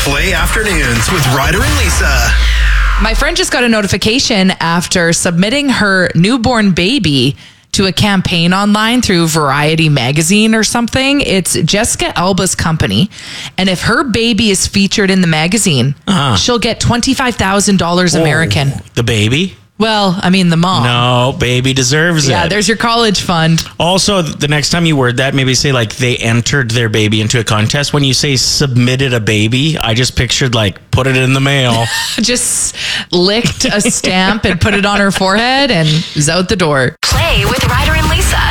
Flay Afternoons with Ryder and Lisa. My friend just got a notification after submitting her newborn baby to a campaign online through Variety magazine or something. It's Jessica Alba's company. And if her baby is featured in the magazine, she'll get $25,000 American. The baby? Well, I mean, the mom. No, baby deserves it. Yeah, there's your college fund. Also, the next time you word that, maybe say like they entered their baby into a contest. When you say submitted a baby, I just pictured like put it in the mail. Just licked a stamp and put it on her forehead and is out the door. Play with Ryder and